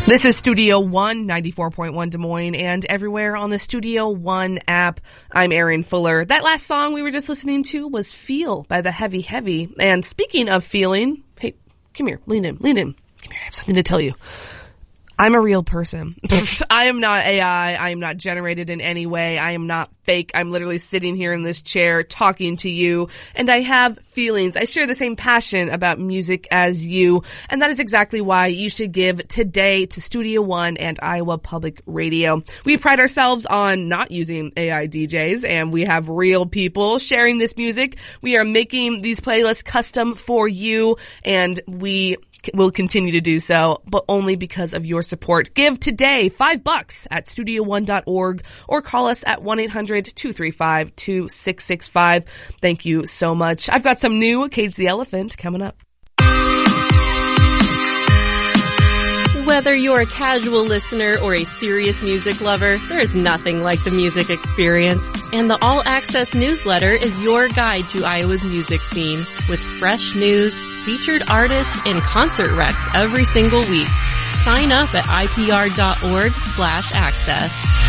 This is Studio One, 94.1 Des Moines, and everywhere on the Studio One app. I'm Erin Fuller. That last song we were just listening to was Feel by the Heavy Heavy. And speaking of feeling, hey, come here, lean in. Come here, I have something to tell you. I'm a real person. I am not AI. I am not generated in any way. I am not fake. I'm literally sitting here in this chair talking to you, and I have feelings. I share the same passion about music as you, and that is exactly why you should give today to Studio One and Iowa Public Radio. We pride ourselves on not using AI DJs, and we have real people sharing this music. We are making these playlists custom for you, and we will continue to do so, but only because of your support. Give today $5 at studio1.org or call us at 1-800-235-2665. Thank you so much. I've got some new Cage the Elephant coming up. Whether you're a casual listener or a serious music lover, there is nothing like the music experience. And the All Access newsletter is your guide to Iowa's music scene with fresh news, featured artists, and concert recs every single week. Sign up at ipr.org/access.